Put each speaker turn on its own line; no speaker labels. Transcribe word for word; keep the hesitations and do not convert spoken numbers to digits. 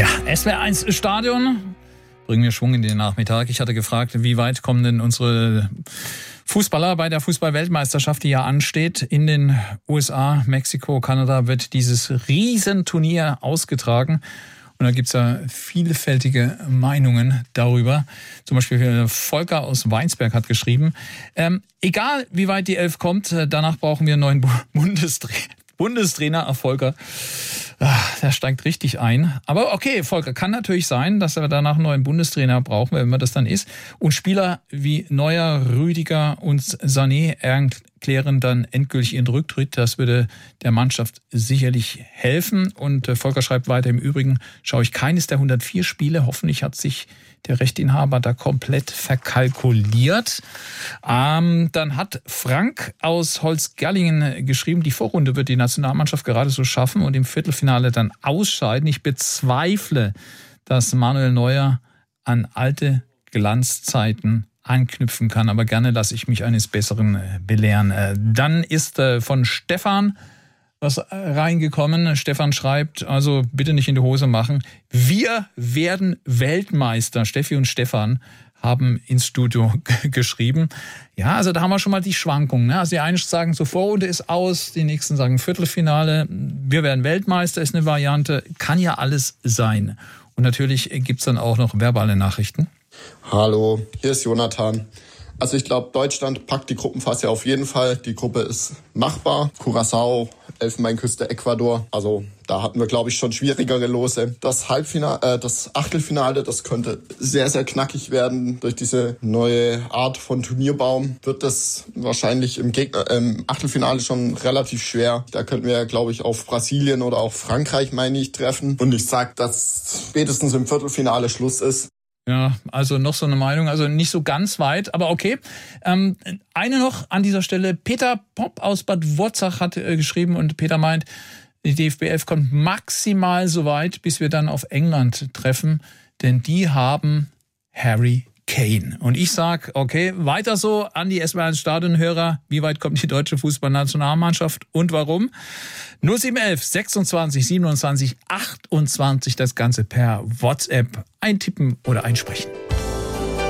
Ja, S W R eins Stadion. Bringen wir Schwung in den Nachmittag. Ich hatte gefragt, wie weit kommen denn unsere Fußballer bei der Fußball-Weltmeisterschaft, die ja ansteht. In den U S A, Mexiko, Kanada wird dieses Riesenturnier ausgetragen. Und da gibt's ja vielfältige Meinungen darüber. Zum Beispiel Volker aus Weinsberg hat geschrieben, ähm, egal wie weit die Elf kommt, danach brauchen wir einen neuen Bundestrainer. Bundestrainer Volker, der steigt richtig ein. Aber okay, Volker, kann natürlich sein, dass wir danach einen neuen Bundestrainer brauchen, wenn man das dann ist. Und Spieler wie Neuer, Rüdiger und Sané erklären dann endgültig ihren Rücktritt. Das würde der Mannschaft sicherlich helfen. Und Volker schreibt weiter, im Übrigen schaue ich keines der hundertvier Spiele. Hoffentlich hat sich der Rechteinhaber da komplett verkalkuliert. Ähm, dann hat Frank aus Holzgerlingen geschrieben, die Vorrunde wird die Nationalmannschaft gerade so schaffen und im Viertelfinale dann ausscheiden. Ich bezweifle, dass Manuel Neuer an alte Glanzzeiten anknüpfen kann, aber gerne lasse ich mich eines Besseren belehren. Dann ist von Stefan was reingekommen. Stefan schreibt, also bitte nicht in die Hose machen. Wir werden Weltmeister. Steffi und Stefan haben ins Studio g- geschrieben. Ja, also da haben wir schon mal die Schwankungen. Ne? Also die einen sagen, so Vorrunde ist aus, die nächsten sagen Viertelfinale. Wir werden Weltmeister, ist eine Variante. Kann ja alles sein. Und natürlich gibt's dann auch noch verbale Nachrichten.
Hallo, hier ist Jonathan. Also ich glaube, Deutschland packt die Gruppenphase auf jeden Fall. Die Gruppe ist machbar. Curaçao, Elfenbeinküste, Ecuador. Also da hatten wir, glaube ich, schon schwierigere Lose. Das Halbfinale, äh, das Achtelfinale, das könnte sehr, sehr knackig werden. Durch diese neue Art von Turnierbaum wird das wahrscheinlich im Gegner, ähm, Achtelfinale schon relativ schwer. Da könnten wir, glaube ich, auf Brasilien oder auch Frankreich, meine ich, treffen. Und ich sage, dass spätestens im Viertelfinale Schluss ist.
Ja, also noch so eine Meinung, also nicht so ganz weit, aber okay. Ähm, eine noch an dieser Stelle, Peter Popp aus Bad Wurzach hat äh, geschrieben und Peter meint, die D F B elf kommt maximal so weit, bis wir dann auf England treffen, denn die haben Harry Kane. Und ich sag, okay, weiter so an die S W R eins Stadionhörer, wie weit kommt die deutsche Fußballnationalmannschaft und warum? null sieben elf sechsundzwanzig siebenundzwanzig achtundzwanzig, das Ganze per WhatsApp eintippen oder einsprechen.